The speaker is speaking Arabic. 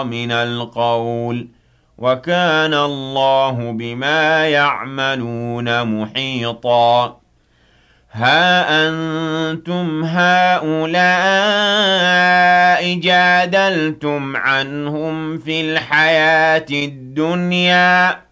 من القول وكان الله بما يعملون محيطا ها أنتم هؤلاء جادلتم عنهم في الحياة الدنيا